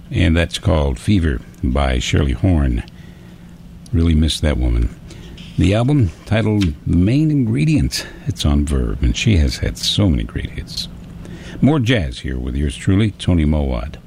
and that's called Fever by Shirley Horn. Really missed that woman. The album, titled The Main Ingredient, it's on Verve, and she has had so many great hits. More jazz here with yours truly, Tony Mowat.